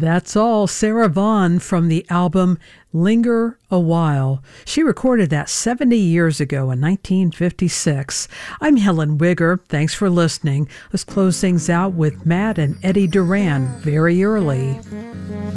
That's all Sarah Vaughan from the album Linger a While. She recorded that 70 years ago in 1956. I'm Helen Wigger. Thanks for listening. Let's close things out with Matt and Eddie Duran, Very Early.